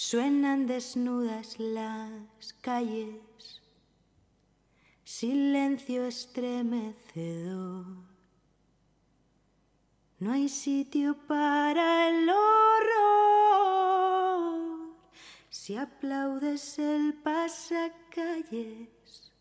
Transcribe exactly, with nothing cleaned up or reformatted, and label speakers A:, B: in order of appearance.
A: Suenan desnudas las calles, silencio estremecedor. No hay sitio para el horror. Si aplaudes el pasacalles,